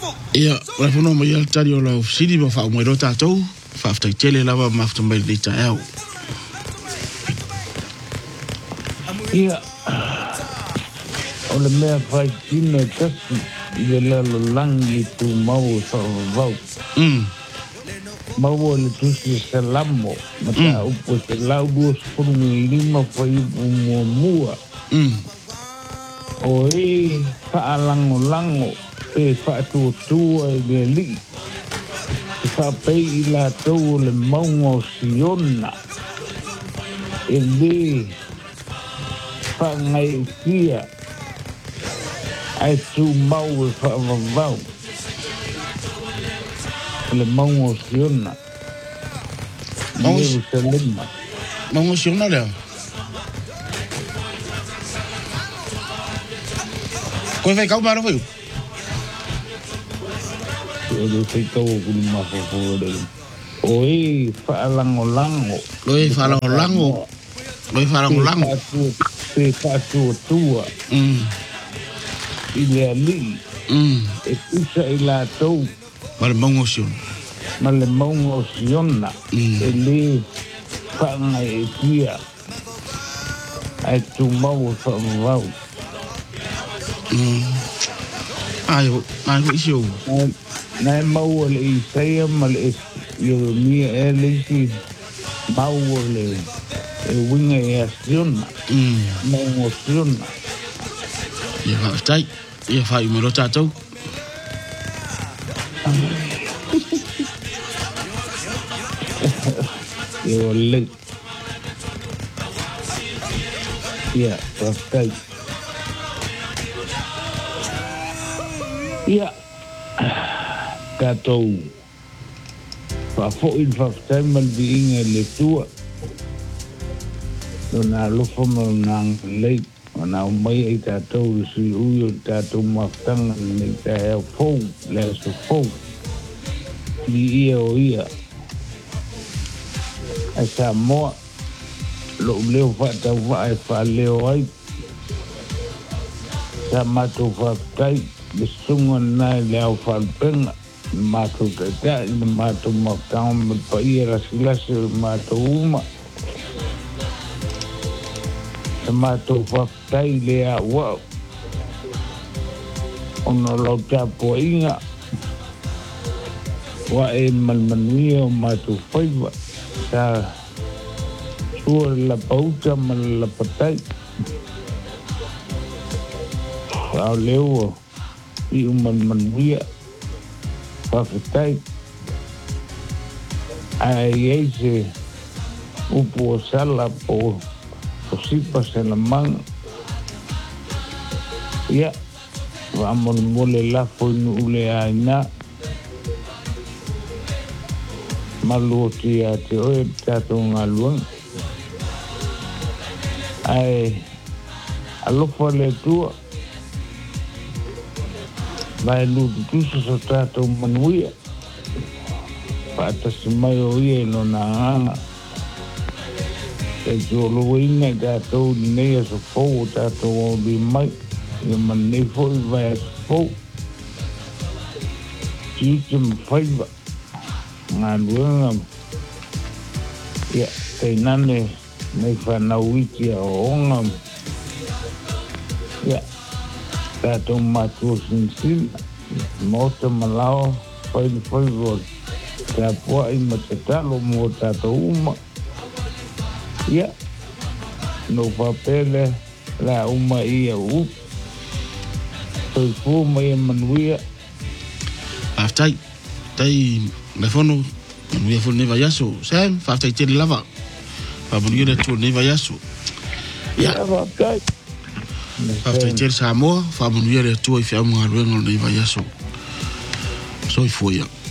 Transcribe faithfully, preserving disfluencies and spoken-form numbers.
Ia, la fono mo ia tari o la ofisini ma fa mo ro tatou, fa afta tele lava ma afta mai de tael. Ia. O le mea fai tino kasi i le lalo langi tu mau sa vau. Mm. Mau le tusi se lamo, ma ta upo se lau duas kurungi lima fai upo mua mua. Mm. O e faa lango lango, e faa tua tua e le li. E faa pei i la tau le maungo siona. E le faa ngai kia. Ai tu mau e faa vavau. Le maungo siona. Maungo siona. Maungo siona lea. Koe fai kau mara fai? Koe fai kau o kuni mafa fōre. O e whaalango lango. Lo e whaalango lango. Lo e whaalango lango. Pe whaatua tua. Mm. I lea li. Mm. E kusa i la tau. Ma le maungo siona. Ma le maungo siona. Mm. E le whaanga e kia. Ai tu mau whaamavau. Mm. Ai, ai ko isi o. Nai mau le Isaia ma le Yeremia e le isi mau le e winga e asiona. Mm. Mau asiona. Ia fa tai, ia fa i mero tatou. Ia le. Ia, fa tai. Ia, katou fa fo'i whaftai maldi inga le tua. Nā lofo mo nā lei, nā umai ai tātou le sui uio tātou maftanga nei tā heo fōu, le aso fōu. Li ia o ia. Ai sa moa, lo leo whatau wa ai wha leo ai. Sa mātou whaftai, le sunga nai leo whalpenga, mātou taitai, mātou maftanga me pa ia rasilasi mātou uma. Sa mātou whaftai lea wau. Ono lau tāpua inga. Wa e malmanuia o mātou whaiva. Sa sua la pauta ma la patai. Rao leo i o malmanuia. Whaftai. Ai ei se upo sala po o sipa se la manga. Ia, wa amon mole lafo inu ule aina. Maluoti a te oe tato ngā luang. Ai, alofa le tua. Vai lutu tusa so tato manuia. Pata si mai o ia no na anga. E tō loa inga tātou nei aso fōu o tātou o di mai. Ia man nei fōi vai aso fōu. Tiuti ma whaiva. Ngā luenga. Ia, kei nane nei whanau iti a onga. Ia, tātou mātua sinsina. Mōta malao, whaini whaiva. Tā pua i ma te talo mō tātou uma. Ia, no papele la uma ia u. Toi fu mai manuia. Aftai, tai na fono, manuia fono neva yaso. Sam, aftai te lava. Pa manuia le tu neva yaso. Ia, aftai. Aftai te Samoa, fa manuia le tu i fiamu ngaruengo neva yaso. So i fuia.